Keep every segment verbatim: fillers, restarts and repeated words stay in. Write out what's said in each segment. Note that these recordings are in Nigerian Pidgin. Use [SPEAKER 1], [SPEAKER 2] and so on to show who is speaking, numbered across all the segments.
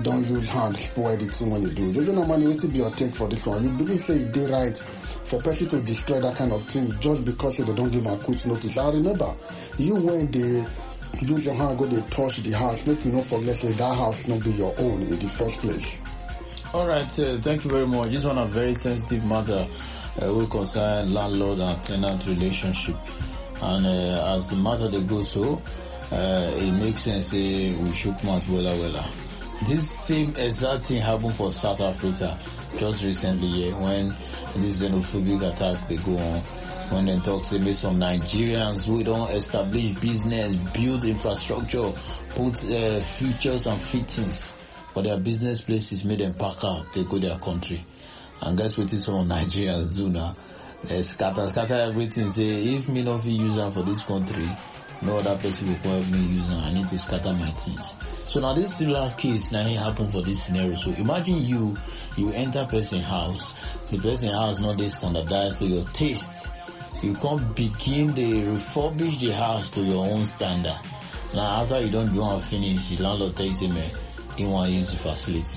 [SPEAKER 1] don't use hand spoil the thing when you do. Jojo normally wetin be your take for this one? You believe say e dey right for person to destroy that kind of thing just because say they don't give am quick notice? I remember you when they use your hand go dey touch the house, make you not forget say that house not be your own in the first place.
[SPEAKER 2] All right, uh, thank you very much. This one a very sensitive matter. Uh, we concern landlord and tenant relationship, and uh, as the matter they go so, uh, it makes sense say we shook mouth wella wella. This same exact thing happened for South Africa just recently here when this xenophobic attack they go on. When they talk say maybe some Nigerians who don't establish business, build infrastructure, put uh, features and fittings for their business places, made them pack out, they go their country. And guess what is some Nigerians do now? They scatter, scatter everything. Say, if me not use them for this country, no other person will help me use them. I need to scatter my things. So now this similar case now it happen for this scenario. So imagine you, you enter person house, the person house not they standardized to your taste. You can't begin to refurbish the house to your own standard. Now after you don't go and finish, the landlord tells you, man, he want to use the facility.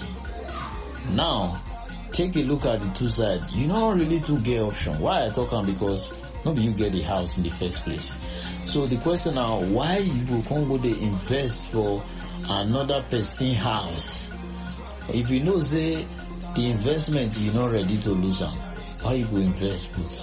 [SPEAKER 2] Now, take a look at the two sides. You don't really to get option. Why I talk on? Because maybe you get the house in the first place. So the question now, why you will come go to invest for another person house? If you know say the investment you're not ready to lose them, why you go invest put?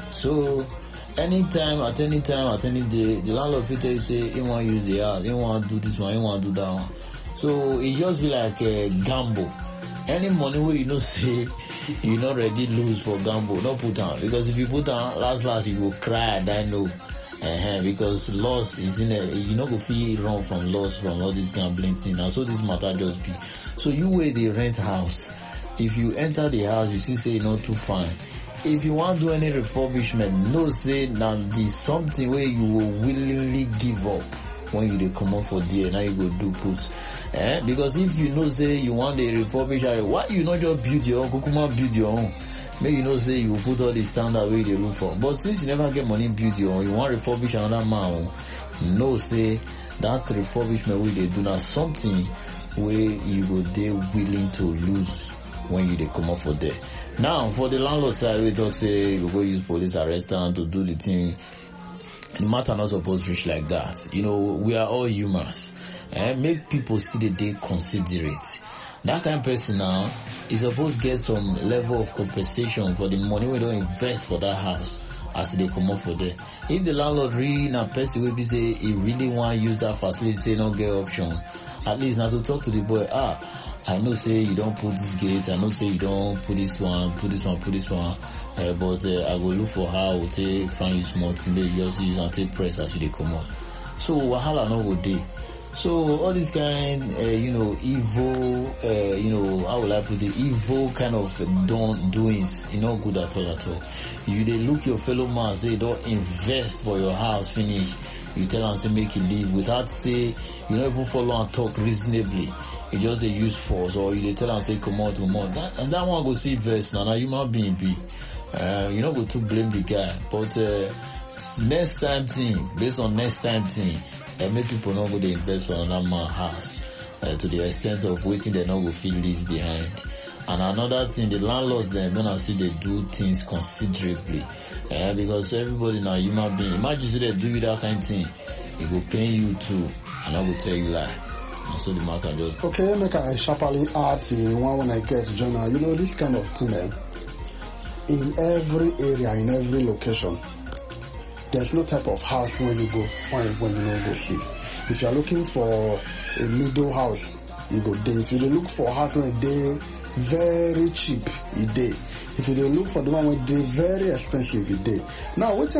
[SPEAKER 2] So anytime, at any time, at any day, the landlord will tell you say he want to use the house, he want to do this one, he want to do that one. So it just be like a gamble. Any money where you know say you not ready lose for gamble, not put on. Because if you put on last last you will cry and I know. Uh-huh, because loss is in a, you know go feel wrong from loss from all these gambling things. And so this matter just be. So you where the rent house. If you enter the house, you see say not too fine. If you want to do any refurbishment, no say now there's something where you will willingly give up when you dey come up for there. Now you go do put. Eh? Because if you know say you want a refurbish, why you not just build your own? Kukuma build your own. Maybe you know say you put all the standard way they look for. But since you never get money build your own, you want refurbish another man. No say that refurbishment way they do not something where you go there willing to lose when you they come up for there. Now for the landlord side, we talk say you go use police arrest them to do the thing. The matter not supposed to reach like that. You know, we are all humans. Eh? Make people see the day considerate. That kind of person now is supposed to get some level of compensation for the money we don't invest for that house as they come up for there. If the landlord really na person will be say he really want to use that facility, say no get option, at least now to talk to the boy, ah, I know say you don't put this gate, I know say you don't put this one, put this one, put this one, uh, but uh, I will look for how I will take find you small thing, maybe just use and take press as they come up. So wahala no go dey. So all this kind, uh, you know, evil, uh, you know, how will I put it, evil kind of don doings, you know, good at all at all. You they look your fellow man, say don't invest for your house, finish. You tell them say make it leave without say, you don't even follow and talk reasonably. You just a use force, or you tell them say come out, come out. That, and that one go see invest now. Now human being be, uh, you know, go to blame the guy, but uh, next time thing, based on next time thing. And make people not go to invest for another man's house uh, to the extent of waiting they not go feel leave behind. And another thing, the landlords they're gonna see they do things considerably uh, because everybody now human being. Imagine say they do that kind of thing, it will pay you too, and I will tell you lie. And so the matter just
[SPEAKER 1] okay. Make I sharply add the one when I get journal. You know this kind of thing eh? In every area, in every location. There's no type of house when you go find when you don't go see. If you are looking for a middle house, you go there. If you look for a house when they very cheap, you day. If you look for the one when they very expensive, you day. Now, what's